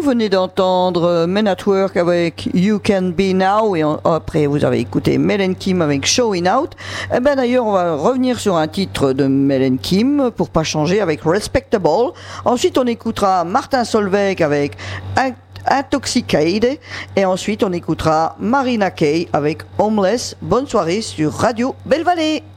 venez d'entendre Men at Work avec You Can Be Now et après vous avez écouté Mel Kim avec Showing Out. Eh ben d'ailleurs on va revenir sur un titre de Mel Kim pour pas changer avec Respectable. Ensuite on écoutera Martin Solveig avec Intoxicated et ensuite on écoutera Marina Kaye avec Homeless. Bonne soirée sur Radio Belle Vallée.